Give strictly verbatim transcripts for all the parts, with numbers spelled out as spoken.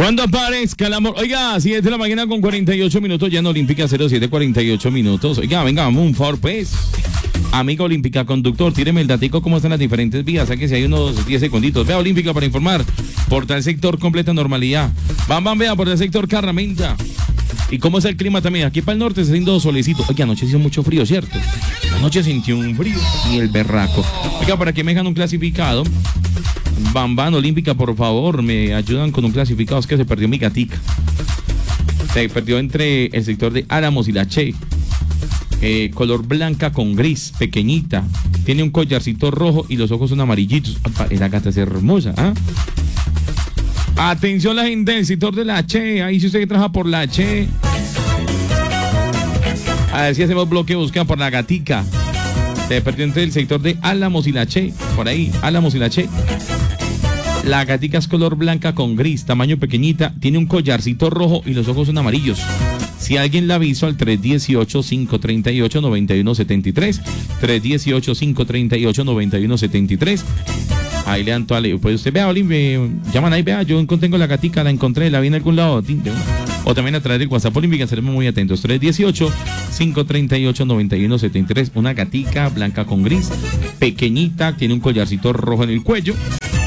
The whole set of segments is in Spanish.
Cuando aparezca el amor. Oiga, siete de la mañana con cuarenta y ocho minutos, ya en Olímpica cero siete cuarenta y ocho minutos. Oiga, venga, vamos un favor, pues. Amiga Olímpica, conductor, tíreme el datico cómo están las diferentes vías. Aquí si hay unos diez segunditos. Vea Olímpica para informar. Portal sector, completa normalidad. Bam, bam, vea, por el sector Carramenta. ¿Y cómo es el clima también? Aquí para el norte se está haciendo solecito. Oiga, anoche hizo mucho frío, ¿cierto? Anoche sintió un frío y el berraco. Oiga, para que me dejan un clasificado. Bam, bam, Olímpica, por favor, me ayudan con un clasificado. Es que se perdió mi gatica. Se perdió entre el sector de Álamos y la Che. Eh, color blanca con gris, pequeñita. Tiene un collarcito rojo y los ojos son amarillitos. La gata es hermosa, ¿ah? Atención la gente del sector de la Che. Ahí si usted trabaja por la Che. A ver si hacemos bloque busca por la gatica. Se perdió entre el sector de Álamos y la Che. Por ahí, Álamos y la Che. La gatica es color blanca con gris, tamaño pequeñita, tiene un collarcito rojo y los ojos son amarillos. Si alguien la avisó al tres uno ocho, cinco tres ocho, nueve uno siete tres, tres uno ocho, cinco tres ocho, nueve uno siete tres. Ahí le dan toda la... Pues usted vea, Olimpia, llaman ahí, vea, yo tengo la gatica, la encontré, la vi en algún lado. O también a través del WhatsApp Olímpica, seremos muy atentos. tres uno ocho, cinco tres ocho, nueve uno siete tres. Una gatica blanca con gris, pequeñita, tiene un collarcito rojo en el cuello.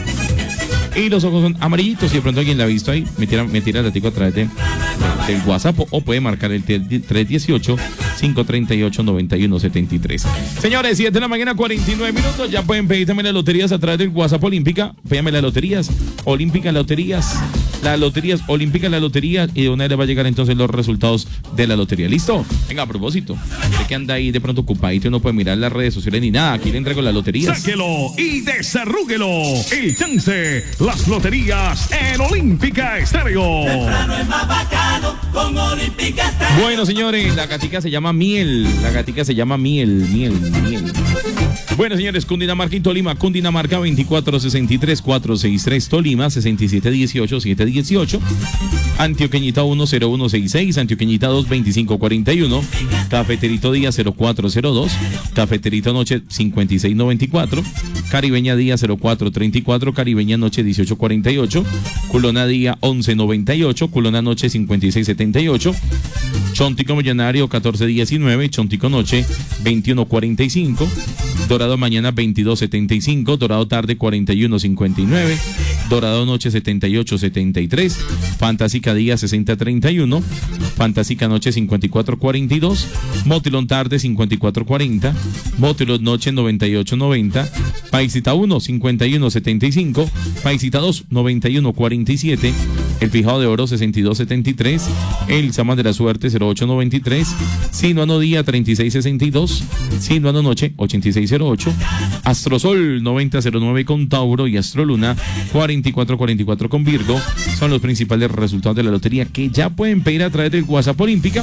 Y los ojos son amarillitos. Si de pronto alguien la ha visto ahí, me tira, me tira el datico a través de, de, del WhatsApp o puede marcar el tres uno ocho, cinco tres ocho, nueve uno siete tres. Señores, siete de la mañana, cuarenta y nueve minutos. Ya pueden pedir también las loterías a través del WhatsApp Olímpica. Pédame las loterías. Olímpica Loterías. Las loterías, Olímpica la lotería. Y de una vez le va a llegar entonces los resultados de la lotería. ¿Listo? Venga, a propósito. Usted que anda ahí de pronto ocupadito y no puede mirar las redes sociales ni nada. Aquí le entrego las loterías. Sáquelo y desarrúguelo. El chance. Las loterías en Olímpica Estéreo. Temprano es más bacano con Olímpica Estéreo. Bueno, señores, la gatica se llama Miel. La gatica se llama Miel, Miel, Miel. Bueno, señores, Cundinamarca y Tolima. Cundinamarca veinticuatro sesenta y tres, cuatrocientos sesenta y tres. Tolima sesenta y siete dieciocho, setecientos dieciocho. Antioqueñita uno cero uno sesenta y seis. Antioqueñita dos veinticinco cuarenta y uno. Cafeterito Día cero cuatro cero dos. Cafeterito Noche cincuenta y seis noventa y cuatro. Caribeña Día cero cuatro treinta y cuatro. Caribeña Noche dieciocho cuarenta y ocho. Culona Día once noventa y ocho. Culona Noche cincuenta y seis setenta y ocho. Chontico Millonario catorce diecinueve. Chontico Noche veintiuno cuarenta y cinco. Dorado Mañana veintidós setenta y cinco. Dorado Tarde cuarenta y uno cincuenta y nueve. Dorado Noche setenta y ocho setenta y tres. Fantástica Día sesenta treinta y uno. Fantástica Noche cincuenta y cuatro cuarenta y dos. Motilón Tarde cincuenta y cuatro cuarenta. Motilón Noche noventa y ocho noventa. Paisita uno cincuenta y uno setenta y cinco. Paisita dos noventa y uno cuarenta y siete. El Fijado de Oro sesenta y dos setenta y tres. El Sama de la Suerte cero ocho noventa y tres. Sinuano Día treinta y seis sesenta y dos. Sinuano Noche ochenta y seis cero ocho. Astrosol noventa cero nueve con Tauro y Astroluna cuarenta y cuatro cuarenta y cuatro con Virgo. Son los principales resultados de la lotería que ya pueden pedir a través del WhatsApp Olímpica.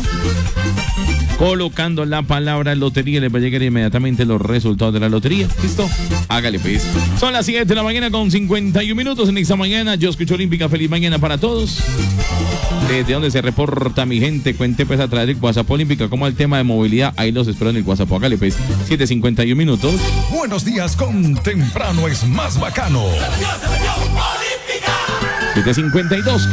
Colocando la palabra lotería les va a llegar inmediatamente los resultados de la lotería. ¿Listo? Hágale pues. Son las siete de la mañana con cincuenta y un minutos en esta mañana. Yo escucho Olímpica. Feliz mañana para todos. Desde donde se reporta mi gente, cuente pues a través del WhatsApp Olímpica como el tema de movilidad. Ahí los espero en el WhatsApp. Hágale pues. siete cincuenta y un minutos. Buenos días con Temprano es más bacano. ¡Se metió, se metió, Olímpica! siete cincuenta y dos.